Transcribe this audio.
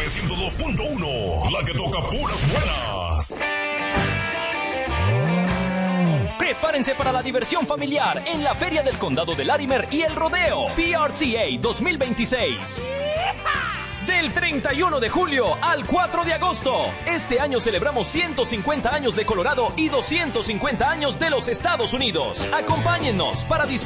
102.1, la que toca puras buenas. Prepárense para la diversión familiar en la Feria del Condado de Larimer y el Rodeo PRCA 2026. Del 31 de julio al 4 de agosto. Este año celebramos 150 años de Colorado y 250 años de los Estados Unidos. Acompáñennos para disfrutar